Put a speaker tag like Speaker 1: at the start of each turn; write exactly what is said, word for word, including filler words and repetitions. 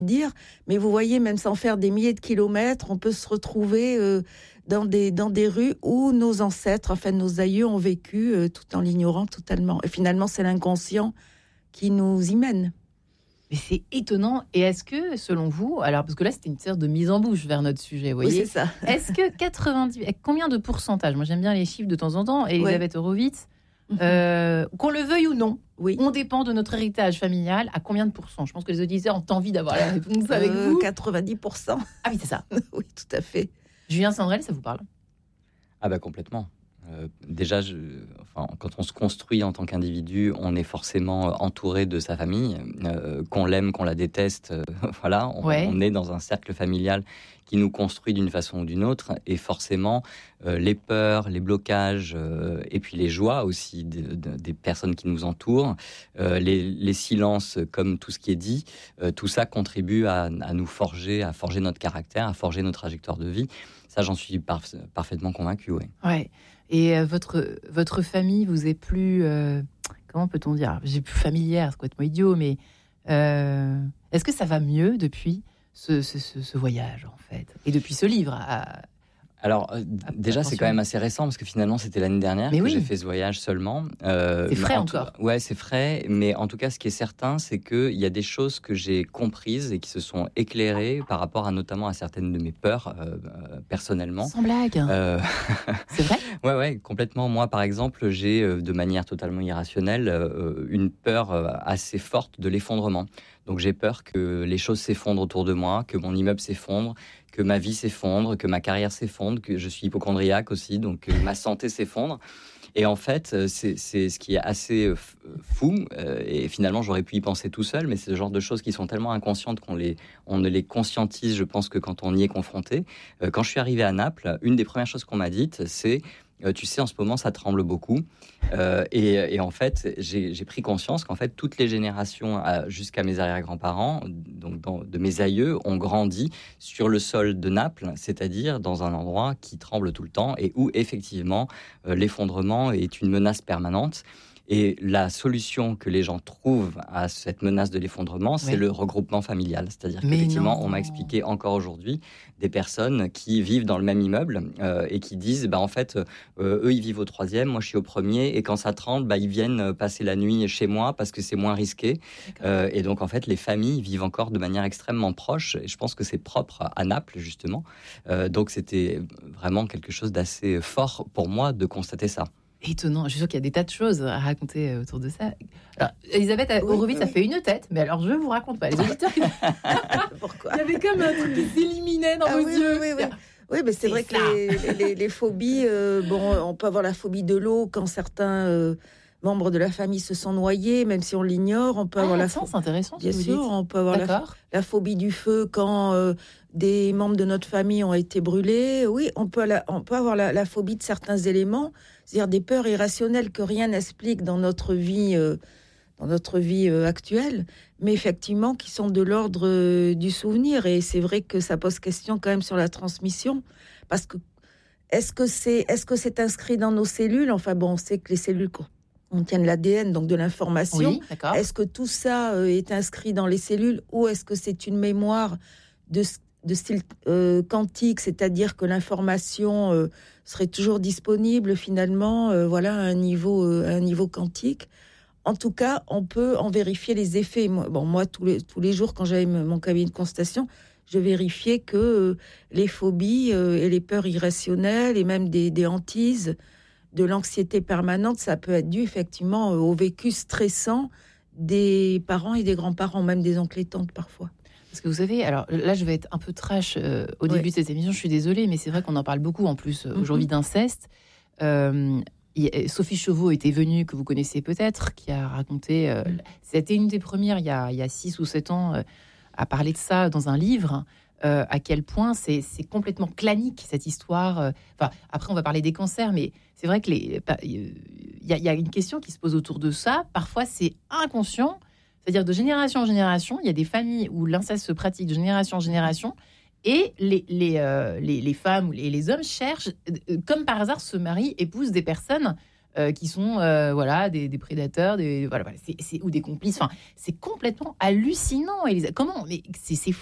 Speaker 1: dire, mais vous voyez, même sans faire des milliers de kilomètres, on peut se retrouver euh, dans, des, dans des rues où nos ancêtres, enfin nos aïeux ont vécu euh, tout en l'ignorant totalement. Et finalement, c'est l'inconscient qui nous y mène.
Speaker 2: Mais c'est étonnant. Et est-ce que, selon vous, alors parce que là c'était une sorte de mise en bouche vers notre sujet, vous voyez,
Speaker 1: oui, c'est ça.
Speaker 2: Est-ce que quatre-vingt-dix, combien de pourcentage, moi j'aime bien les chiffres de temps en temps, Elisabeth ouais. Horowitz, euh, qu'on le veuille ou non, oui. on dépend de notre héritage familial à combien de pourcents? Je pense que les auditeurs ont envie d'avoir la réponse euh, avec vous.
Speaker 1: quatre-vingt-dix pour cent.
Speaker 2: Ah oui, c'est ça.
Speaker 1: Oui, tout à fait.
Speaker 2: Julien Sandrel, ça vous parle?
Speaker 3: Ah bah complètement. Euh, déjà, je, enfin, quand on se construit en tant qu'individu, on est forcément entouré de sa famille, euh, qu'on l'aime, qu'on la déteste. Euh, voilà, on, ouais. on est dans un cercle familial qui nous construit d'une façon ou d'une autre, et forcément, euh, les peurs, les blocages, euh, et puis les joies aussi de, de, des personnes qui nous entourent, euh, les, les silences, comme tout ce qui est dit, euh, tout ça contribue à, à nous forger, à forger notre caractère, à forger notre trajectoire de vie. Ça, j'en suis par, parfaitement convaincu, oui.
Speaker 2: Ouais. Et euh, votre, votre famille vous est plus... Euh, comment peut-on dire? J'ai plus familière, c'est complètement idiot, mais euh, est-ce que ça va mieux depuis ce, ce, ce, ce voyage, en fait? Et depuis ce livre à,
Speaker 3: Alors, euh, à, déjà, c'est quand même assez récent, parce que finalement, c'était l'année dernière mais que oui. j'ai fait ce voyage seulement.
Speaker 2: Euh, c'est frais
Speaker 3: en
Speaker 2: encore.
Speaker 3: Tout, ouais, c'est frais, mais en tout cas, ce qui est certain, c'est qu'il y a des choses que j'ai comprises et qui se sont éclairées par rapport à notamment à certaines de mes peurs, euh, euh, personnellement.
Speaker 2: Sans blague. Euh... c'est vrai?
Speaker 3: Ouais, ouais, complètement. Moi, par exemple, j'ai, euh, de manière totalement irrationnelle, euh, une peur euh, assez forte de l'effondrement. Donc, j'ai peur que les choses s'effondrent autour de moi, que mon immeuble s'effondre, que ma vie s'effondre, que ma carrière s'effondre, que je suis hypochondriaque aussi, donc que ma santé s'effondre. Et en fait, c'est, c'est ce qui est assez fou, euh, et finalement, j'aurais pu y penser tout seul, mais c'est ce genre de choses qui sont tellement inconscientes qu'on les, on ne les conscientise, je pense, que quand on y est confronté. Euh, quand je suis arrivé à Naples, une des premières choses qu'on m'a dites, c'est Euh, tu sais, en ce moment, ça tremble beaucoup. Euh, et, et en fait, j'ai, j'ai pris conscience qu'en fait, toutes les générations, euh, jusqu'à mes arrière-grands-parents, donc dans, de mes aïeux, ont grandi sur le sol de Naples, c'est-à-dire dans un endroit qui tremble tout le temps et où, effectivement, euh, l'effondrement est une menace permanente. Et la solution que les gens trouvent à cette menace de l'effondrement, c'est oui. le regroupement familial. C'est-à-dire Mais qu'effectivement, non. on m'a expliqué encore aujourd'hui des personnes qui vivent dans le même immeuble euh, et qui disent, bah, en fait, euh, eux, ils vivent au troisième, moi, je suis au premier. Et quand ça tremble, bah, ils viennent passer la nuit chez moi parce que c'est moins risqué. Euh, et donc, en fait, les familles vivent encore de manière extrêmement proche. Et je pense que c'est propre à Naples, justement. Euh, donc, c'était vraiment quelque chose d'assez fort pour moi de constater ça.
Speaker 2: Étonnant, je suis sûre qu'il y a des tas de choses à raconter autour de ça. Alors, Elisabeth Horowitz, oui, oui. ça fait une tête, mais alors je vous raconte pas. Les auditeurs, pourquoi? Il y avait comme un truc qui s'éliminait dans ah, vos
Speaker 1: oui,
Speaker 2: yeux.
Speaker 1: Oui, oui, oui. Oui, mais c'est, c'est vrai ça. que les, les, les phobies, euh, bon, on peut avoir la phobie de l'eau quand certains euh, membres de la famille se sont noyés, même si on l'ignore. On peut
Speaker 2: ah,
Speaker 1: avoir la
Speaker 2: phobie. C'est intéressant.
Speaker 1: Bien sûr, dites. on peut avoir la, la phobie du feu quand euh, des membres de notre famille ont été brûlés. Oui, on peut, la, on peut avoir la, la phobie de certains éléments. C'est-à-dire des peurs irrationnelles que rien n'explique dans notre vie, euh, dans notre vie euh, actuelle, mais effectivement qui sont de l'ordre euh, du souvenir. Et c'est vrai que ça pose question quand même sur la transmission, parce que est-ce que c'est, est-ce que c'est inscrit dans nos cellules? Enfin bon, on sait que les cellules contiennent l'A D N, donc de l'information.
Speaker 2: Oui, d'accord.
Speaker 1: Est-ce que tout ça euh, est inscrit dans les cellules, ou est-ce que c'est une mémoire de de style euh, quantique, c'est-à-dire que l'information euh, serait toujours disponible finalement, euh, voilà, à un niveau, euh, à un niveau quantique. En tout cas, on peut en vérifier les effets. Moi, bon, moi, tous les, tous les jours, quand j'avais mon cabinet de constatation, je vérifiais que euh, les phobies euh, et les peurs irrationnelles et même des, des hantises, de l'anxiété permanente, ça peut être dû effectivement au vécu stressant des parents et des grands-parents, même des oncles et tantes parfois.
Speaker 2: Parce que vous savez, alors là, je vais être un peu trash euh, au début oui. de cette émission, je suis désolée, mais c'est vrai qu'on en parle beaucoup en plus euh, aujourd'hui mm-hmm. d'inceste. Euh, y, Sophie Chauveau était venue, que vous connaissez peut-être, qui a raconté, euh, mm. c'était une des premières il y a, il y a six ou sept ans, euh, à parler de ça dans un livre, euh, à quel point c'est, c'est complètement clanique cette histoire. Euh, enfin, après, on va parler des cancers, mais c'est vrai que les, il y, y a une question qui se pose autour de ça. Parfois, c'est inconscient. C'est-à-dire de génération en génération, il y a des familles où l'inceste se pratique de génération en génération et les, les, euh, les, les femmes ou les, les hommes cherchent, euh, comme par hasard, se marient, épousent des personnes euh, qui sont euh, voilà, des, des prédateurs, des, voilà, voilà, c'est, c'est, ou des complices. Enfin, c'est complètement hallucinant. Elisa. Comment mais c'est, c'est